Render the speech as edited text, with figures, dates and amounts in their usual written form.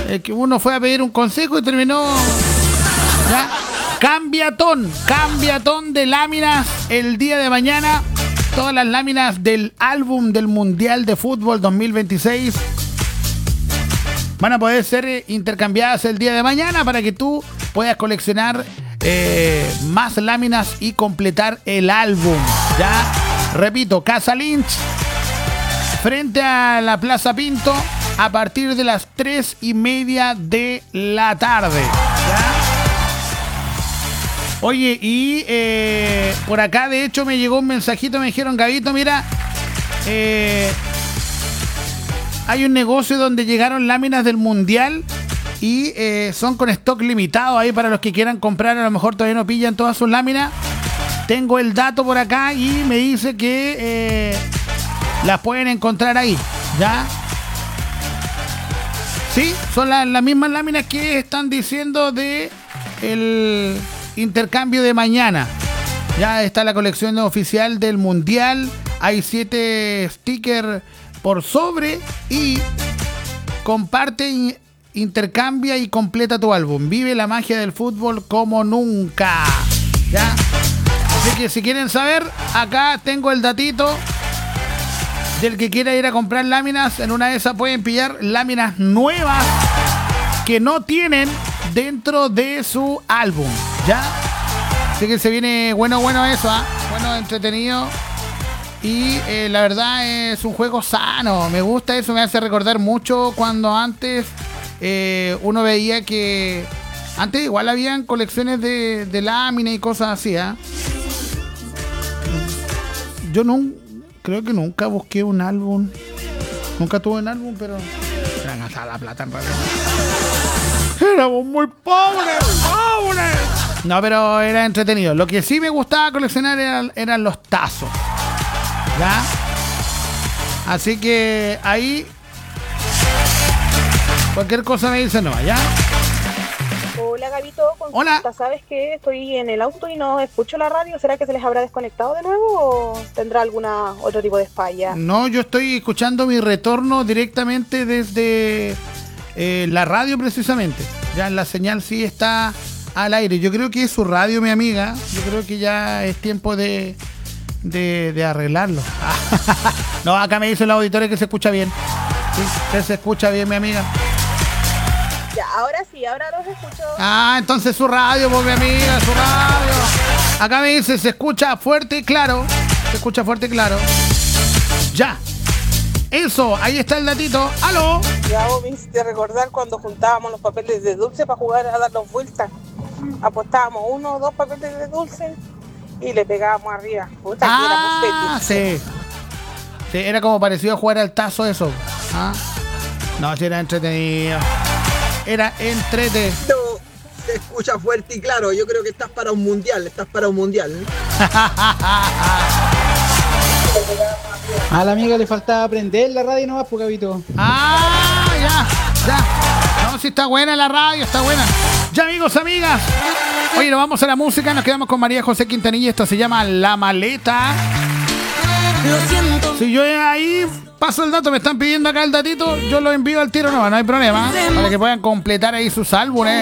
que uno fue a pedir un consejo y terminó... ¿ya? Cambiatón de láminas el día de mañana. Todas las láminas del álbum del Mundial de Fútbol 2026 van a poder ser intercambiadas el día de mañana para que tú puedas coleccionar más láminas y completar el álbum. Ya, repito, Casa Lynch, frente a la Plaza Pinto, a partir de las 3:30 de la tarde. ¿Ya? Oye, y por acá de hecho me llegó un mensajito, me dijeron, Gabito, mira, hay un negocio donde llegaron láminas del Mundial y son con stock limitado ahí para los que quieran comprar, a lo mejor todavía no pillan todas sus láminas. Tengo el dato por acá y me dice que las pueden encontrar ahí, ¿ya? Sí, son las mismas láminas que están diciendo de el intercambio de mañana. Ya está la colección oficial del Mundial. Hay 7 stickers por sobre y comparte, intercambia y completa tu álbum. Vive la magia del fútbol como nunca. ¿Ya? Así que si quieren saber, acá tengo el datito del que quiera ir a comprar láminas. En una de esas pueden pillar láminas nuevas que no tienen dentro de su álbum. ¿Ya? Así que se viene bueno eso, ¿eh? Bueno, entretenido. Y la verdad es un juego sano. Me gusta eso, me hace recordar mucho cuando antes uno veía que... Antes igual habían colecciones de láminas y cosas así, ¿eh? Yo creo que nunca busqué un álbum. Nunca tuve un álbum, pero... Se han gastado la plata en realidad. Éramos muy pobres. No, pero era entretenido. Lo que sí me gustaba coleccionar eran los tazos. ¿Ya? Así que ahí cualquier cosa me dicen nomás, ¿ya? Hola, Gabito. Hola. ¿Sabes qué? Estoy en el auto y no escucho la radio. ¿Será que se les habrá desconectado de nuevo o tendrá alguna otro tipo de falla? No, yo estoy escuchando mi retorno directamente desde la radio precisamente. Ya la señal sí está al aire. Yo creo que es su radio, mi amiga. Yo creo que ya es tiempo de arreglarlo. No, acá me dice el auditorio que se escucha bien. Sí, que se escucha bien, mi amiga. Ya, ahora sí, ahora los escucho. Entonces su radio, pues, mi amiga, su radio. Acá me dice, se escucha fuerte y claro. Se escucha fuerte y claro. Ya. Eso, ahí está el datito. ¡Aló! Ya vos me hiciste recordar cuando juntábamos los papeles de dulce para jugar a darnos vueltas. Apostábamos 1 o 2 papeles de dulce y le pegábamos arriba. Puta, que éramos fetis. Sí, era como parecido a jugar al tazo eso. No, sí, era entretenido. Era entretenido. Se escucha fuerte y claro. Yo creo que estás para un mundial. A la amiga le faltaba aprender la radio nomás, pues, Gabito. Ya. No, si está buena la radio, está buena. Ya, amigos, amigas. Oye, nos vamos a la música. Nos quedamos con María José Quintanilla. Esto se llama La Maleta. Lo siento. Si yo ahí paso el dato, me están pidiendo acá el datito, yo lo envío al tiro, no hay problema. Para que puedan completar ahí sus álbumes.